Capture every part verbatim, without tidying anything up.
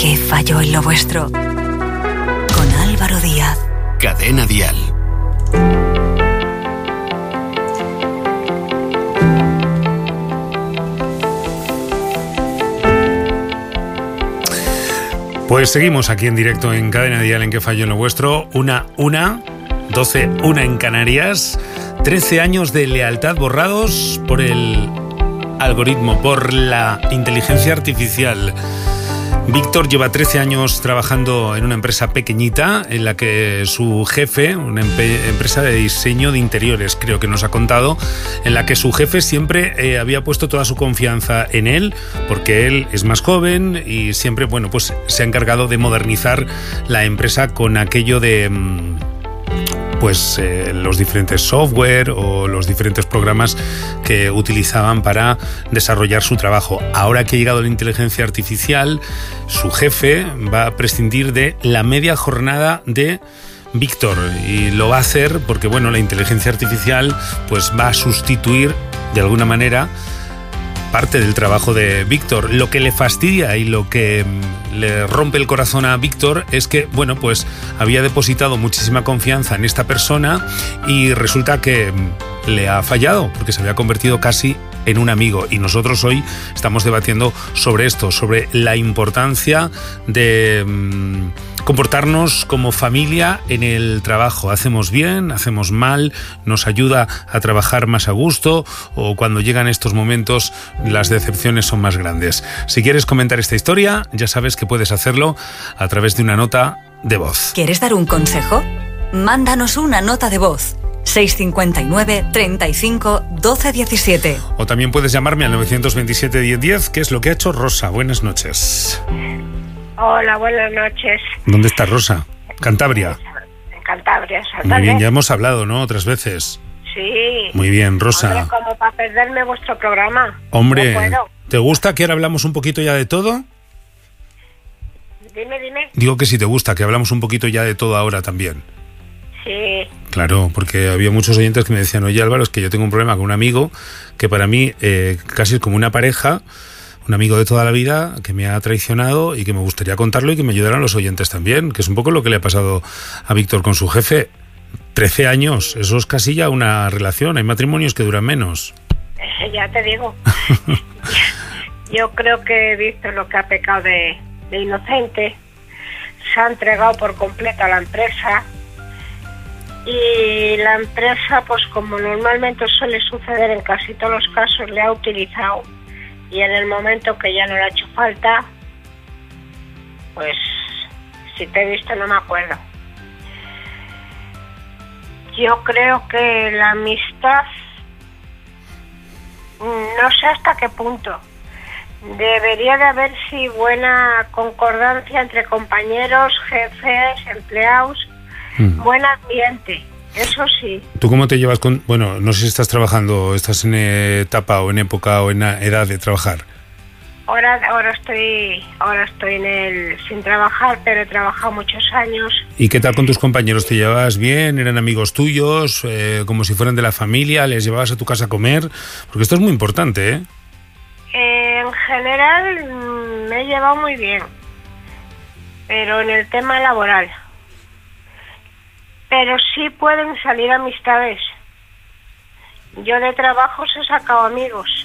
¿Qué falló en lo vuestro? Con Álvaro Díaz. Cadena Dial. Pues seguimos aquí en directo en Cadena Dial en ¿Qué falló en lo vuestro? Una, una, doce, una en Canarias. trece años de lealtad borrados por el algoritmo, por la inteligencia artificial. Víctor lleva trece años trabajando en una empresa pequeñita en la que su jefe, una empe- empresa de diseño de interiores, creo que nos ha contado, en la que su jefe siempre eh, había puesto toda su confianza en él, porque él es más joven y siempre, bueno, pues se ha encargado de modernizar la empresa con aquello de... Mmm, pues eh, los diferentes software o los diferentes programas que utilizaban para desarrollar su trabajo. Ahora que ha llegado la inteligencia artificial, su jefe va a prescindir de la media jornada de Víctor y lo va a hacer porque, bueno, la inteligencia artificial pues va a sustituir de alguna manera parte del trabajo de Víctor. Lo que le fastidia y lo que le rompe el corazón a Víctor es que, bueno, pues había depositado muchísima confianza en esta persona y resulta que le ha fallado porque se había convertido casi en un amigo. Y nosotros hoy estamos debatiendo sobre esto, sobre la importancia de mmm, comportarnos como familia en el trabajo. ¿Hacemos bien? ¿Hacemos mal? ¿Nos ayuda a trabajar más a gusto? ¿O cuando llegan estos momentos las decepciones son más grandes? Si quieres comentar esta historia, ya sabes que puedes hacerlo a través de una nota de voz. ¿Quieres dar un consejo? Mándanos una nota de voz. seis cinco nueve, treinta y cinco, doce diecisiete. O también puedes llamarme al nueve dos siete, diez diez, que es lo que ha hecho Rosa. Buenas noches. Hola, buenas noches. ¿Dónde está Rosa? Cantabria. En Cantabria, Muy bien, ya hemos hablado, ¿no? Otras veces. Sí. Muy bien, Rosa. Hombre, como para perderme vuestro programa. Hombre, no puedo. ¿Te gusta que ahora hablamos un poquito ya de todo? Dime, dime. Digo que si te gusta, que hablamos un poquito ya de todo ahora también. Sí. Claro, porque había muchos oyentes que me decían, oye Álvaro, es que yo tengo un problema con un amigo que para mí eh, casi es como una pareja, un amigo de toda la vida que me ha traicionado y que me gustaría contarlo y que me ayudaran los oyentes también, que es un poco lo que le ha pasado a Víctor con su jefe. trece años, eso es casi ya una relación, hay matrimonios que duran menos. Eh, ya te digo. Yo creo que Víctor lo que ha pecado de, de inocente, se ha entregado por completo a la empresa. Y la empresa, pues como normalmente suele suceder en casi todos los casos, le ha utilizado y en el momento que ya no le ha hecho falta, pues si te he visto no me acuerdo. Yo creo que la amistad, no sé hasta qué punto, debería de haber sí buena concordancia entre compañeros, jefes, empleados. Mm. Buen ambiente, eso sí. ¿Tú cómo te llevas con...? Bueno, no sé si estás trabajando, estás en etapa o en época o en edad de trabajar. Ahora, ahora estoy ahora estoy en el sin trabajar, pero he trabajado muchos años. ¿Y qué tal con tus compañeros? ¿Te llevabas bien? ¿Eran amigos tuyos? Eh, ¿Como si fueran de la familia? ¿Les llevabas a tu casa a comer? Porque esto es muy importante, ¿eh? Eh, en general me he llevado muy bien, pero en el tema laboral. Pero sí pueden salir amistades. Yo de trabajos he sacado amigos.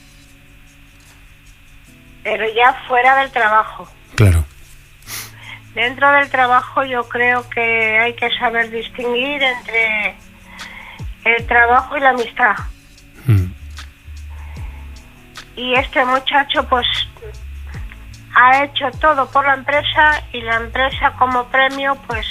Pero ya fuera del trabajo. Claro. Dentro del trabajo yo creo que hay que saber distinguir entre el trabajo y la amistad. Mm. Y este muchacho pues ha hecho todo por la empresa y la empresa como premio pues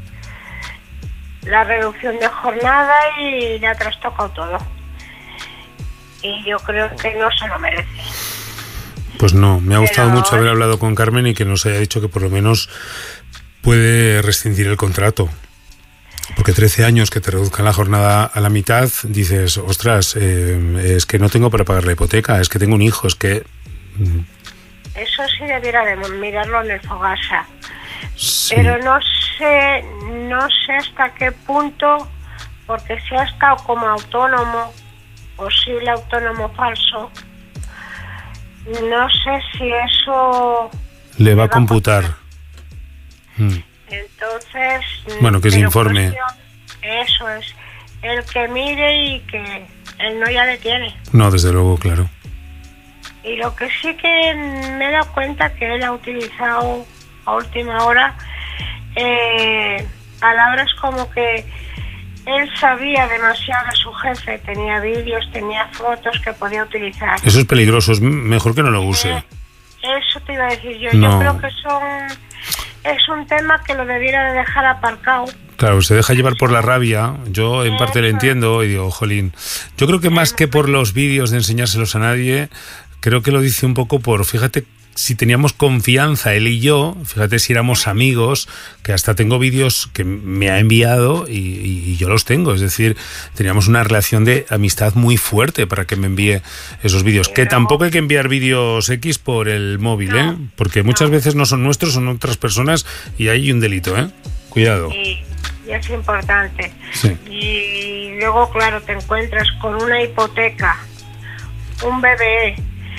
la reducción de jornada y le ha trastocado todo. Y yo creo que no se lo merece. Pues no, me ha gustado Pero... mucho haber hablado con Carmen y que nos haya dicho que por lo menos puede rescindir el contrato. Porque trece años que te reduzcan la jornada a la mitad, dices, ostras, eh, es que no tengo para pagar la hipoteca, es que tengo un hijo, es que... Eso sí debiera de mirarlo en el Fogasa. Sí. Pero no sé, no sé hasta qué punto, porque si ha estado como autónomo, posible autónomo falso, no sé si eso... Le va a computar. Mm. Entonces... Bueno, que se informe. Eso es. El que mire y que él no ya le tiene. No, desde luego, claro. Y lo que sí que me he dado cuenta que él ha utilizado a última hora eh, palabras como que él sabía demasiado de su jefe, tenía vídeos, tenía fotos que podía utilizar. Eso es peligroso, es mejor que no lo use. Eh, eso te iba a decir yo. No. Yo creo que son, es un tema que lo debiera de dejar aparcado. Claro, se deja llevar por la rabia. Yo en parte le entiendo y digo, jolín. Yo creo que más que por los vídeos de enseñárselos a nadie, creo que lo dice un poco por, fíjate, si teníamos confianza él y yo, fíjate si éramos amigos, que hasta tengo vídeos que me ha enviado y, y, y yo los tengo. Es decir, teníamos una relación de amistad muy fuerte para que me envíe esos vídeos. Que tampoco hay que enviar vídeos X por el móvil, ¿eh? Porque muchas veces no son nuestros, son otras personas y hay un delito, ¿eh? Cuidado. Sí, y es importante. Sí. Y luego, claro, te encuentras con una hipoteca, un bebé,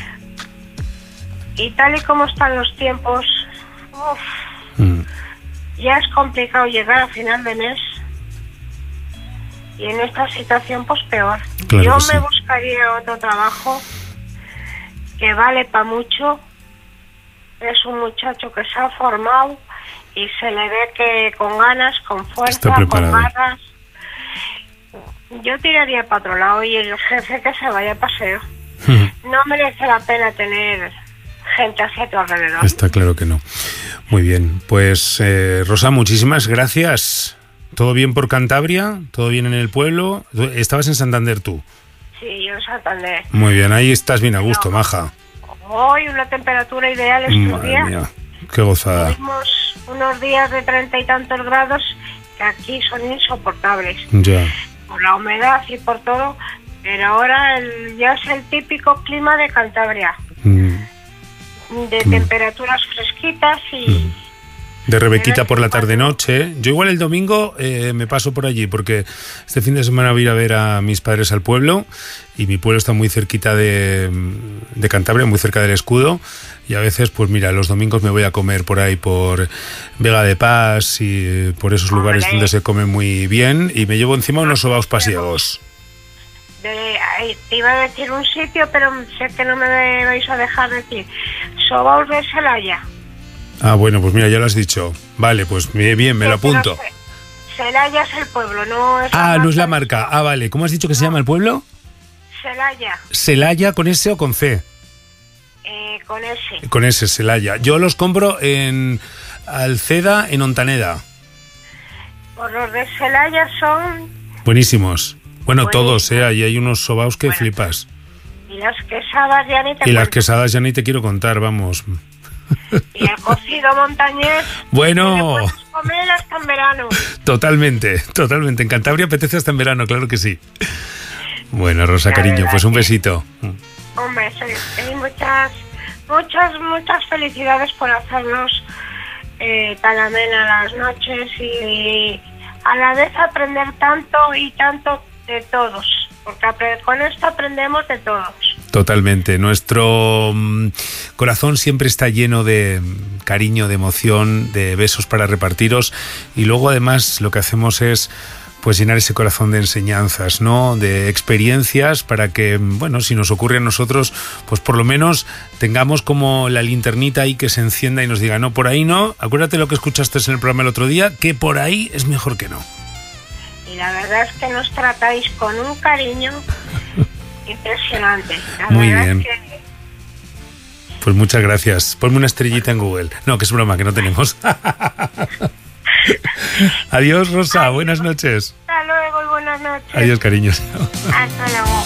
y tal y como están los tiempos, uf, Mm. ya es complicado llegar a final de mes. Y en esta situación, pues peor. Claro Yo que sí. me buscaría otro trabajo que vale para mucho. Es un muchacho que se ha formado y se le ve que con ganas, con fuerza, Está con preparado. garras. Yo tiraría para otro lado y el jefe que se vaya a paseo. No merece la pena tener gente hacia tu alrededor. Está claro que no. Muy bien, pues eh, Rosa, muchísimas gracias. ¿Todo bien por Cantabria? ¿Todo bien en el pueblo? ¿Estabas en Santander tú? Sí, yo en Santander. Muy bien, ahí estás bien a gusto, maja. Hoy una temperatura ideal estos Madre días. mía, qué gozada. Tuvimos unos días de treinta y tantos grados que aquí son insoportables. Ya. Por la humedad y por todo. Pero ahora el, ya es el típico clima de Cantabria. Mm. De temperaturas fresquitas y... Mm. De Rebequita por la tarde-noche. Yo igual el domingo eh, me paso por allí porque este fin de semana voy a ir a ver a mis padres al pueblo y mi pueblo está muy cerquita de, de Cantabria, muy cerca del Escudo, y a veces, pues mira, los domingos me voy a comer por ahí por Vega de Paz y por esos lugares Hombre. donde se come muy bien y me llevo encima unos sobaos pasiegos. De, ay, te iba a decir un sitio, pero sé que no me vais a dejar decir. Sobaos de Celaya. Ah, bueno, pues mira, ya lo has dicho. Vale, pues bien, me lo apunto. Celaya es el pueblo, no es Ah, la no es la marca. marca. Ah, vale. ¿Cómo has dicho que se llama el pueblo? Celaya, Celaya, ¿con S o con C? eh, con ese. Con S, Celaya. Yo los compro en Alceda, en Ontaneda. Por los de Celaya son... Buenísimos. Bueno, Buenísimo. todos, ¿eh? Ahí hay unos sobaos que Bueno. flipas. Y las quesadas ya ni te Y las cuento. quesadas ya ni te quiero contar, vamos. Y el cocido montañés... Bueno. que le puedes comer hasta en verano. Totalmente, totalmente. En Cantabria apetece hasta en verano, claro que sí. Bueno, Rosa, La cariño, verdad pues un que- besito. Hombre, soy, y muchas, muchas, muchas felicidades por hacernos eh, tan amena las noches y a la vez aprender tanto y tanto de todos, porque apre- con esto aprendemos de todos. Totalmente. Nuestro mm, corazón siempre está lleno de mm, cariño, de emoción, de besos para repartiros y luego además lo que hacemos es pues llenar ese corazón de enseñanzas, ¿no? De experiencias para que, bueno, si nos ocurre a nosotros, pues por lo menos tengamos como la linternita ahí que se encienda y nos diga, no, por ahí no, acuérdate lo que escuchaste en el programa el otro día, que por ahí es mejor que no. Y la verdad es que nos tratáis con un cariño impresionante. La Muy verdad bien. es que Pues muchas gracias. Ponme una estrellita en Google. No, que es broma, que no tenemos. Adiós, Rosa. Buenas noches. hasta luego y buenas noches. Adiós, cariños. Hasta luego.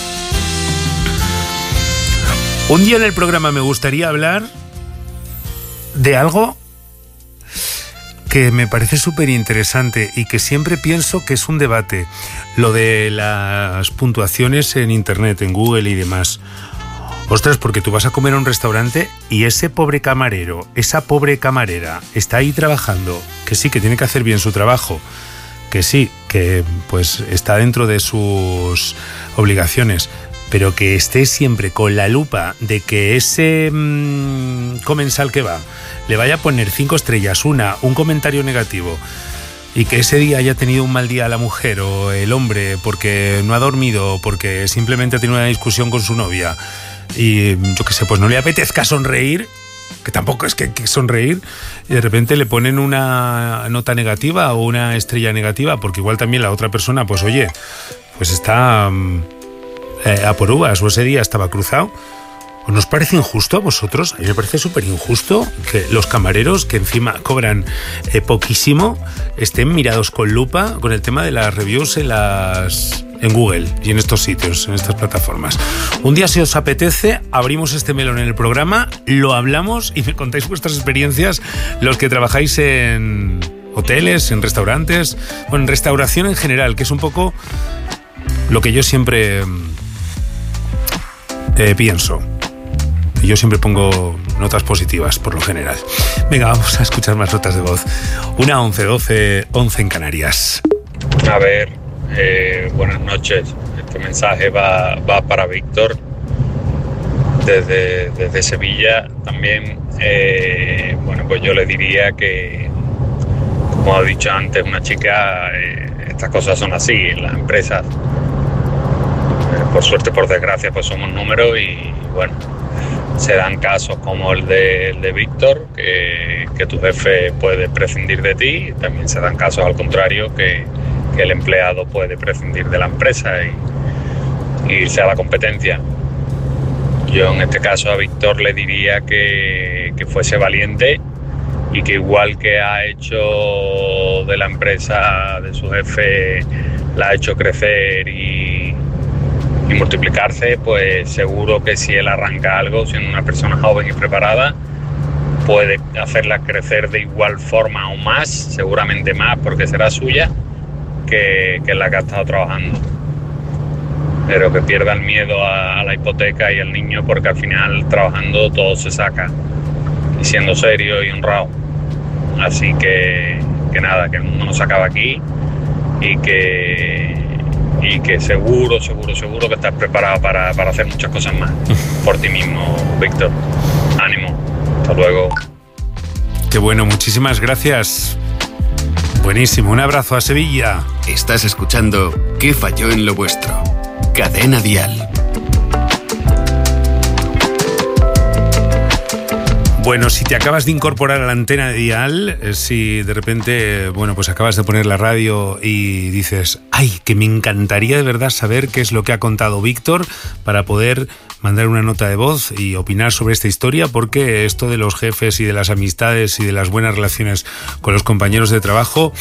Un día en el programa me gustaría hablar de algo que me parece súper interesante y que siempre pienso que es un debate, lo de las puntuaciones en Internet, en Google y demás. Ostras, porque tú vas a comer a un restaurante y ese pobre camarero, esa pobre camarera está ahí trabajando, que sí, que tiene que hacer bien su trabajo, que sí, que pues está dentro de sus obligaciones, pero que esté siempre con la lupa de que ese mmm, comensal que va le vaya a poner cinco estrellas, una, un comentario negativo, y que ese día haya tenido un mal día la mujer o el hombre porque no ha dormido o porque simplemente ha tenido una discusión con su novia y yo qué sé, pues no le apetezca sonreír, que tampoco es que, que sonreír, y de repente le ponen una nota negativa o una estrella negativa, porque igual también la otra persona, pues oye, pues está eh, a por uvas, o ese día estaba cruzado. ¿Os nos parece injusto a vosotros? A mí me parece súper injusto que los camareros, que encima cobran eh, poquísimo, estén mirados con lupa con el tema de las reviews en las en Google y en estos sitios, en estas plataformas. Un día, si os apetece, abrimos este melón en el programa, lo hablamos y me contáis vuestras experiencias, los que trabajáis en hoteles, en restaurantes, bueno, en restauración en general, que es un poco lo que yo siempre eh, pienso. Yo siempre pongo notas positivas, por lo general. Venga, vamos a escuchar más notas de voz. Una, once, doce, once en Canarias. A ver, eh, buenas noches. Este mensaje va, va para Víctor desde, desde Sevilla. También, eh, bueno, pues yo le diría que, como ha dicho antes una chica, eh, estas cosas son así en las empresas. Eh, por suerte, por desgracia, pues somos números y, bueno, se dan casos como el de, el de Víctor, que, que tu jefe puede prescindir de ti. También se dan casos al contrario, que, que el empleado puede prescindir de la empresa y, y irse a la competencia. Yo en este caso a Víctor le diría que, que fuese valiente y que igual que ha hecho de la empresa de su jefe, la ha hecho crecer y y multiplicarse, pues seguro que si él arranca algo, siendo una persona joven y preparada, puede hacerla crecer de igual forma o más, seguramente más, porque será suya, que, que la que ha estado trabajando. Pero que pierda el miedo a, a la hipoteca y al niño, porque al final trabajando todo se saca, y siendo serio y honrado. Así que, que nada, que el mundo no se acaba aquí y que... y que seguro, seguro, seguro que estás preparado para, para hacer muchas cosas más por ti mismo, Víctor. Ánimo. Hasta luego. Qué bueno, muchísimas gracias. Buenísimo, un abrazo a Sevilla. Estás escuchando ¿Qué falló en lo vuestro? Cadena Dial. Bueno, si te acabas de incorporar a la antena de Dial, si de repente, bueno, pues acabas de poner la radio y dices, ay, que me encantaría de verdad saber qué es lo que ha contado Víctor para poder mandar una nota de voz y opinar sobre esta historia, porque esto de los jefes y de las amistades y de las buenas relaciones con los compañeros de trabajo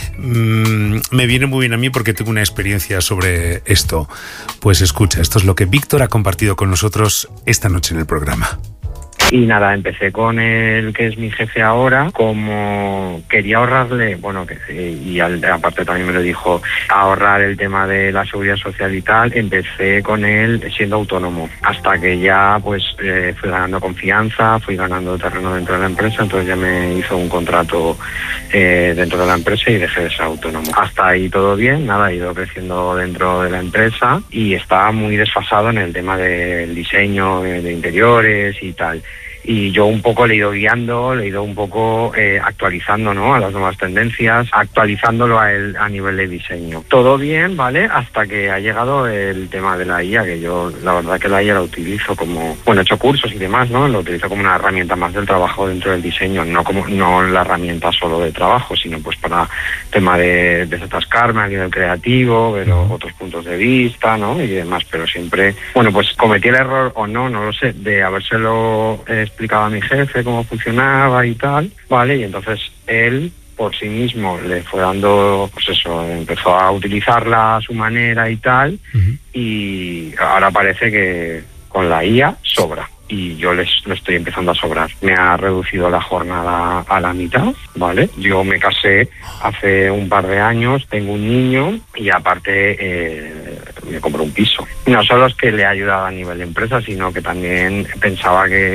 mmm, me viene muy bien a mí porque tengo una experiencia sobre esto. Pues escucha, esto es lo que Víctor ha compartido con nosotros esta noche en el programa. Y nada, empecé con el que es mi jefe ahora, como quería ahorrarle, bueno, que y al, aparte también me lo dijo, ahorrar el tema de la seguridad social y tal, empecé con él siendo autónomo, hasta que ya pues eh, fui ganando confianza, fui ganando terreno dentro de la empresa, entonces ya me hizo un contrato eh, dentro de la empresa y dejé de ser autónomo. Hasta ahí todo bien, nada, he ido creciendo dentro de la empresa y estaba muy desfasado en el tema del diseño de interiores y tal. Y yo un poco le he ido guiando, le he ido un poco eh, actualizando, ¿no?, a las nuevas tendencias, actualizándolo a, él, a nivel de diseño. Todo bien, ¿vale?, hasta que ha llegado el tema de la I A, que yo la verdad que la I A la utilizo como, bueno, he hecho cursos y demás, ¿no?, lo utilizo como una herramienta más del trabajo dentro del diseño, no como no la herramienta solo de trabajo, sino pues para tema de desatascarme a nivel creativo, ver otros puntos de vista, ¿no?, y demás, pero siempre, bueno, pues cometí el error, o no, no lo sé, de habérselo eh, explicaba a mi jefe cómo funcionaba y tal, vale, y entonces él por sí mismo le fue dando, pues eso, empezó a utilizarla a su manera y tal, uh-huh. Y ahora parece que con la I A sobra. Y yo les lo estoy empezando a sobrar. Me ha reducido la jornada a la mitad, ¿vale? Yo me casé hace un par de años, tengo un niño y aparte eh, me compré un piso. No solo es que le ha ayudado a nivel de empresa, sino que también pensaba que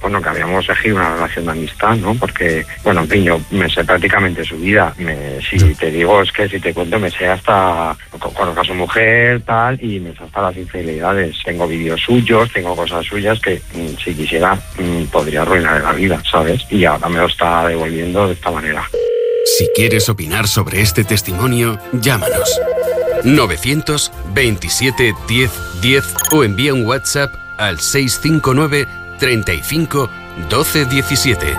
bueno, que habíamos elegido una relación de amistad, ¿no? Porque, bueno, en fin, yo me sé prácticamente su vida. Me, si te digo, es que si te cuento, me sé hasta, conozco a su mujer, tal, y me sé hasta las infidelidades. Tengo vídeos suyos, tengo cosas suyas que, si quisiera, podría arruinar la vida, ¿sabes? Y ahora me lo está devolviendo de esta manera. Si quieres opinar sobre este testimonio, llámanos. novecientos veintisiete diez diez o envía un WhatsApp al seis cinco nueve treinta y cinco doce diecisiete.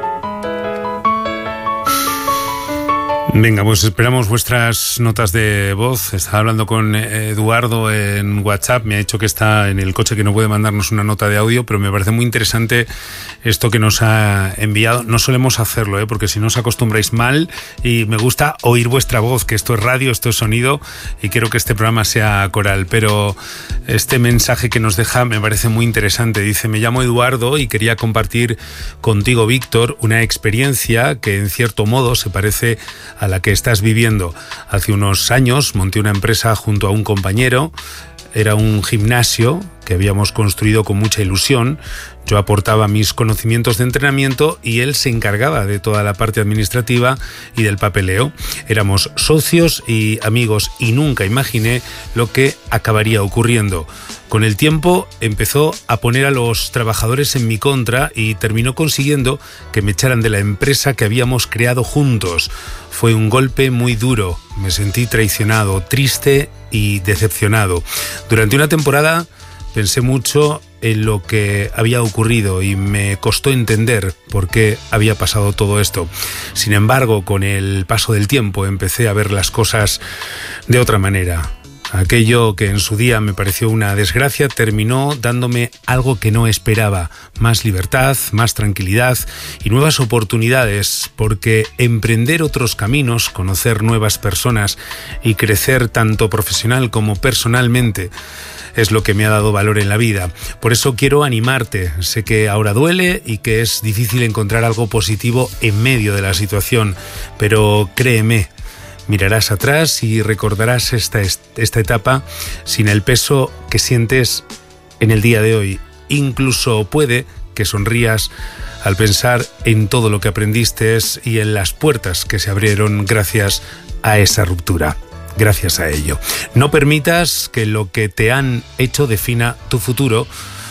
Venga, pues esperamos vuestras notas de voz. Estaba hablando con Eduardo en WhatsApp, me ha dicho que está en el coche, que no puede mandarnos una nota de audio, pero me parece muy interesante esto que nos ha enviado. No solemos hacerlo, ¿eh? Porque si no os acostumbráis mal, y me gusta oír vuestra voz, que esto es radio, esto es sonido, y quiero que este programa sea coral, pero este mensaje que nos deja me parece muy interesante. Dice: me llamo Eduardo y quería compartir contigo, Víctor, una experiencia que en cierto modo se parece a la que estás viviendo. Hace unos años monté una empresa junto a un compañero. Era un gimnasio que habíamos construido con mucha ilusión. Yo aportaba mis conocimientos de entrenamiento y él se encargaba de toda la parte administrativa y del papeleo. Éramos socios y amigos y nunca imaginé lo que acabaría ocurriendo. Con el tiempo empezó a poner a los trabajadores en mi contra y terminó consiguiendo que me echaran de la empresa que habíamos creado juntos. Fue un golpe muy duro. Me sentí traicionado, triste y decepcionado. Durante una temporada pensé mucho en lo que había ocurrido y me costó entender por qué había pasado todo esto. Sin embargo, con el paso del tiempo empecé a ver las cosas de otra manera. Aquello que en su día me pareció una desgracia terminó dándome algo que no esperaba: más libertad, más tranquilidad y nuevas oportunidades, porque emprender otros caminos, conocer nuevas personas y crecer tanto profesional como personalmente es lo que me ha dado valor en la vida. Por eso quiero animarte. Sé que ahora duele y que es difícil encontrar algo positivo en medio de la situación, pero créeme, mirarás atrás y recordarás esta, esta etapa sin el peso que sientes en el día de hoy. Incluso puede que sonrías al pensar en todo lo que aprendiste y en las puertas que se abrieron gracias a esa ruptura. Gracias a ello. No permitas que lo que te han hecho defina tu futuro.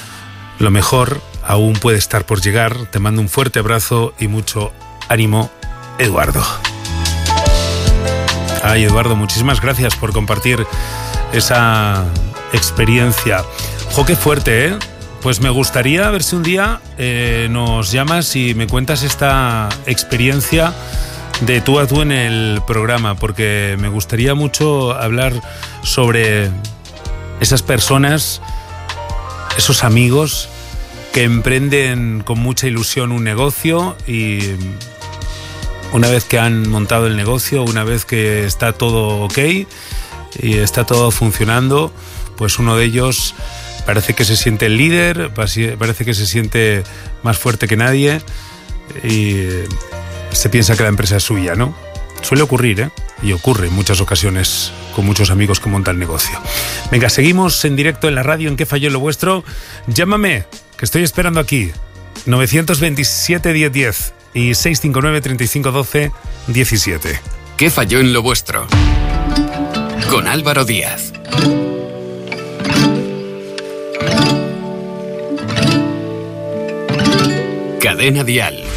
Lo mejor aún puede estar por llegar. Te mando un fuerte abrazo y mucho ánimo, Eduardo. Ay, Eduardo, muchísimas gracias por compartir esa experiencia. Jo, qué fuerte, ¿eh? Pues me gustaría ver si un día eh, nos llamas y me cuentas esta experiencia de tú a tú en el programa, porque me gustaría mucho hablar sobre esas personas, esos amigos que emprenden con mucha ilusión un negocio y una vez que han montado el negocio, una vez que está todo ok y está todo funcionando, pues uno de ellos parece que se siente el líder, parece que se siente más fuerte que nadie y se piensa que la empresa es suya, ¿no? Suele ocurrir, ¿eh? Y ocurre en muchas ocasiones con muchos amigos que montan negocio. Venga, seguimos en directo en la radio en ¿Qué falló en lo vuestro? Llámame, que estoy esperando aquí. novecientos veintisiete diez diez y seis cinco nueve treinta y cinco doce diecisiete. ¿Qué falló en lo vuestro? Con Álvaro Díaz. Cadena Dial.